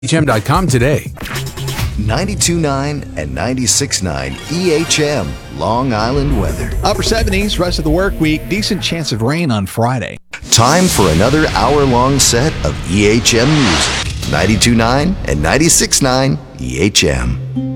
EHM.com today. 92.9 and 96.9 EHM, Long Island weather. Upper 70s, rest of the work week. Decent chance of rain on Friday. Time for another hour-long set of EHM music. 92.9 and 96.9 EHM.